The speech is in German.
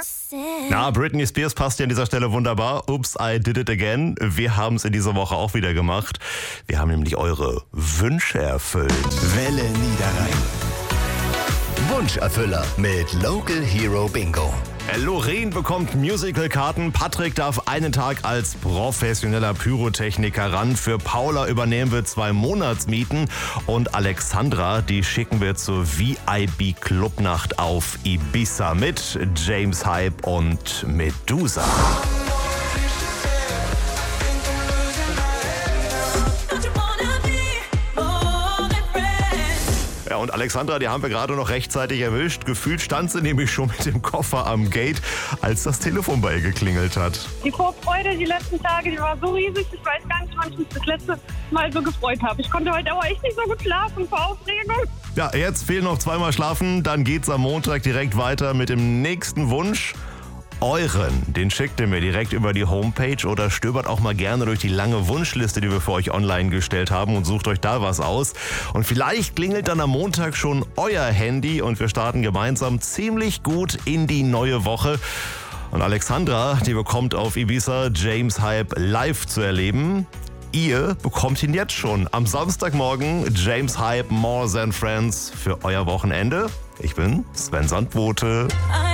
Na, Britney Spears passt ja an dieser Stelle wunderbar. Oops, I did it again. Wir haben es in dieser Woche auch wieder gemacht. Wir haben nämlich eure Wünsche erfüllt. Welle Niederrhein. Wunscherfüller mit Local Hero Bingo. Lorraine bekommt Musical-Karten, Patrick darf einen Tag als professioneller Pyrotechniker ran. Für Paula übernehmen wir 2 Monatsmieten und Alexandra, die schicken wir zur VIP-Clubnacht auf Ibiza mit James Hype und Medusa. Ja, und Alexandra, die haben wir gerade noch rechtzeitig erwischt. Gefühlt stand sie nämlich schon mit dem Koffer am Gate, als das Telefon bei ihr geklingelt hat. Die Vorfreude die letzten Tage, die war so riesig, ich weiß gar nicht, wann ich mich das letzte Mal so gefreut habe. Ich konnte heute aber echt nicht so gut schlafen vor Aufregung. Ja, jetzt fehlen noch 2 Mal schlafen, dann geht's am Montag direkt weiter mit dem nächsten Wunsch. Den schickt ihr mir direkt über die Homepage oder stöbert auch mal gerne durch die lange Wunschliste, die wir für euch online gestellt haben und sucht euch da was aus. Und vielleicht klingelt dann am Montag schon euer Handy und wir starten gemeinsam ziemlich gut in die neue Woche. Und Alexandra, die bekommt auf Ibiza James Hype live zu erleben. Ihr bekommt ihn jetzt schon am Samstagmorgen, James Hype More Than Friends für euer Wochenende. Ich bin Sven Sandbote.